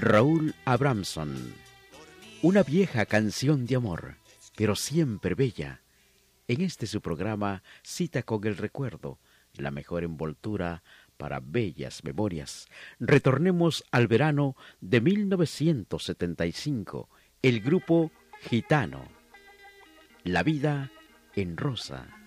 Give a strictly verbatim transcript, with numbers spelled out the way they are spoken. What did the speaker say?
Raúl Abramson. Una vieja canción de amor, pero siempre bella. En este su programa, Cita con el Recuerdo, la mejor envoltura para bellas memorias. Retornemos al verano de mil novecientos setenta y cinco, el grupo Gitano. La vida en rosa.